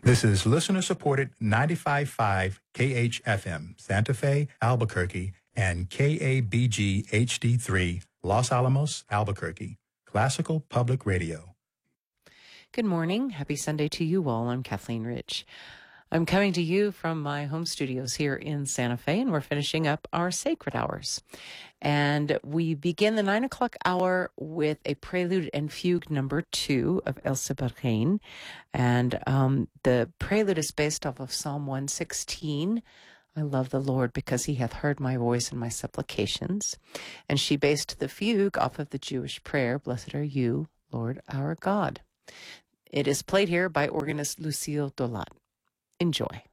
This is listener-supported 95.5 KHFM, Santa Fe, Albuquerque, and KABG HD3, Los Alamos, Albuquerque, Classical Public Radio. Good morning. Happy Sunday to you all. I'm Kathleen Rich. I'm coming to you from my home studios here in Santa Fe, and we're finishing up our sacred hours. And we begin the 9 o'clock hour with a prelude and fugue number 2 of El Cibarrain. And the prelude is based off of Psalm 116. I love the Lord because he hath heard my voice and my supplications. And she based the fugue off of the Jewish prayer, Blessed are you, Lord our God. It is played here by organist Lucille Dolat. Enjoy.